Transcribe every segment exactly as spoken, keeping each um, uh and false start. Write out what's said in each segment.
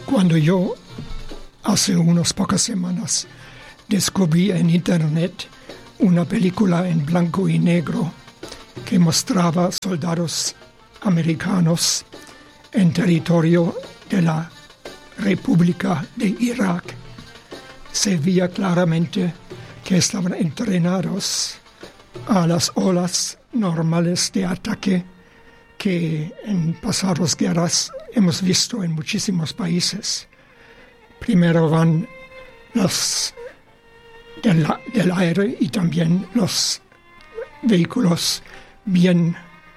Cuando yo, hace unas pocas semanas, descubrí en Internet una película en blanco y negro que mostraba soldados americanos en territorio de la República de Irak, se veía claramente que estaban entrenados a las olas normales de ataque que en pasadas guerras hemos visto en muchísimos países. Primero van los del, del aire y también los vehículos bien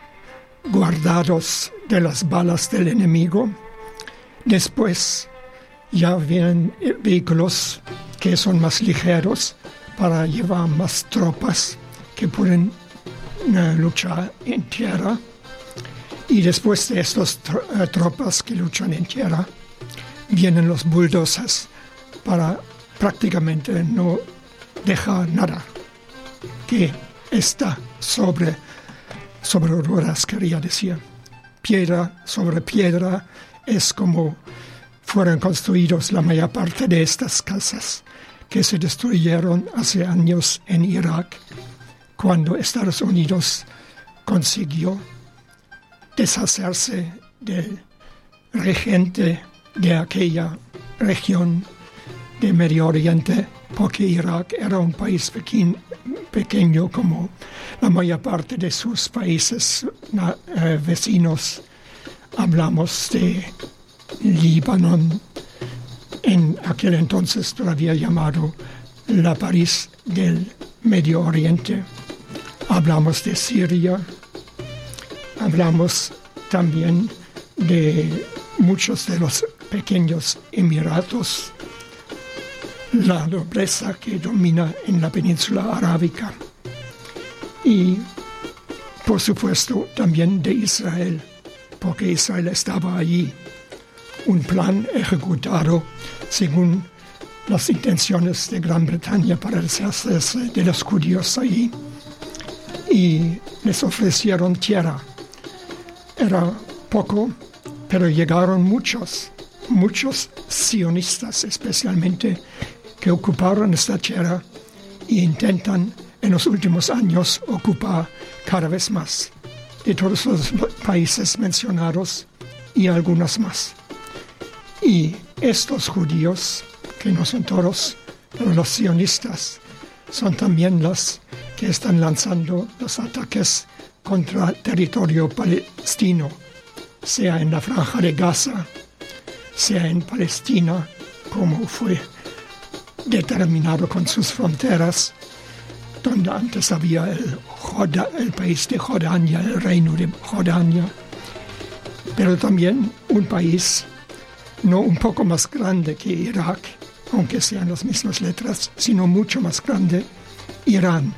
guardados de las balas del enemigo. Después ya vienen vehículos que son más ligeros para llevar más tropas que pueden uh, luchar en tierra. Y después de estas tro- uh, tropas que luchan en tierra, vienen los bulldozers para prácticamente no dejar nada que está sobre, sobre ruedas, quería decir. Piedra sobre piedra es como fueron construidos la mayor parte de estas casas que se destruyeron hace años en Irak, cuando Estados Unidos consiguió deshacerse del regente de aquella región de Medio Oriente, porque Irak era un país pequeño, pequeño como la mayor parte de sus países na, eh, vecinos. Hablamos de Líbano, en aquel entonces todavía llamado la París del Medio Oriente. Hablamos de Siria, hablamos también de muchos de los pequeños emiratos, la nobleza que domina en la península arábica y, por supuesto, también de Israel, porque Israel estaba allí. Un plan ejecutado según las intenciones de Gran Bretaña para deshacerse de los judíos allí. Y les ofrecieron tierra. Era poco, pero llegaron muchos, muchos sionistas especialmente, que ocuparon esta tierra e intentan en los últimos años ocupar cada vez más de todos los países mencionados y algunos más. Y estos judíos, que no son todos, pero los sionistas, son también los que están lanzando los ataques contra el territorio palestino, sea en la Franja de Gaza, sea en Palestina, como fue determinado con sus fronteras, donde antes había el, Joda, el país de Jordania, el reino de Jordania, pero también un país no un poco más grande que Irak, aunque sean las mismas letras, sino mucho más grande, Irán.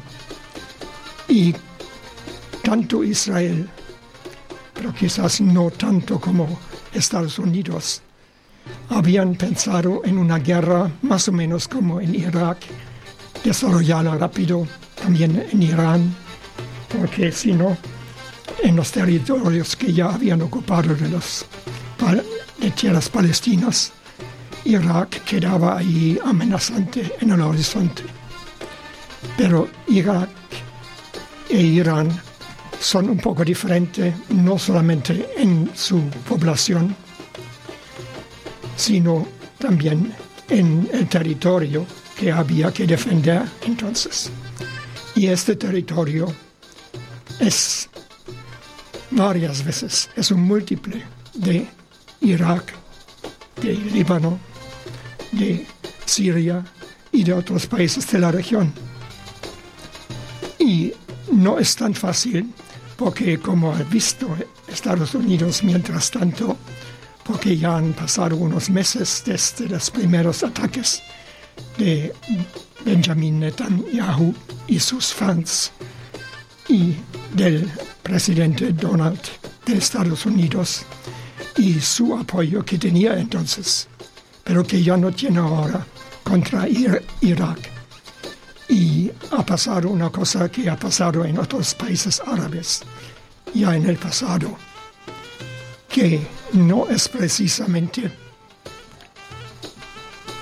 Y tanto Israel, pero quizás no tanto como Estados Unidos, habían pensado en una guerra más o menos como en Irak, desarrollarla rápido también en Irán, porque si no, en los territorios que ya habían ocupado de, los, de tierras palestinas, Irak quedaba ahí amenazante en el horizonte. Pero Irak e Irán son un poco diferentes, no solamente en su población, sino también en el territorio que había que defender entonces. Y este territorio es varias veces, es un múltiple de Irak, de Líbano, de Siria y de otros países de la región. Y no es tan fácil porque, como ha visto Estados Unidos mientras tanto, porque ya han pasado unos meses desde los primeros ataques de Benjamin Netanyahu y sus fans y del presidente Donald de Estados Unidos y su apoyo que tenía entonces, pero que ya no tiene ahora contra Irak. Y ha pasado una cosa que ha pasado en otros países árabes ya en el pasado, que no es precisamente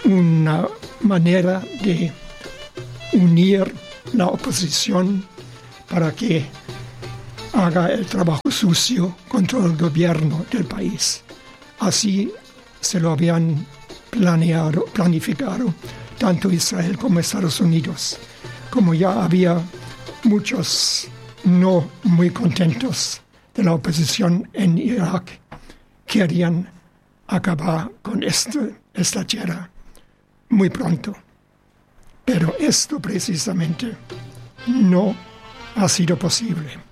una manera de unir la oposición para que haga el trabajo sucio contra el gobierno del país. Así se lo habían planeado, planificado tanto Israel como Estados Unidos. Como ya había muchos no muy contentos de la oposición en Irak, querían acabar con este, esta tierra muy pronto. Pero esto precisamente no ha sido posible.